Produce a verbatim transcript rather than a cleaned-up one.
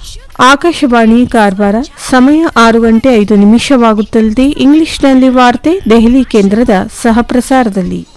ಆಕಾಶವಾಣಿ ಕಾರವಾರ. ಸಮಯ ಆರು ಗಂಟೆ ಐದು ನಿಮಿಷವಾಗುತ್ತಲಿದೆ. ಇಂಗ್ಲಿಷ್ನಲ್ಲಿ ವಾರ್ತೆ ದೆಹಲಿ ಕೇಂದ್ರದ ಸಹಪ್ರಸಾರದಲ್ಲಿ.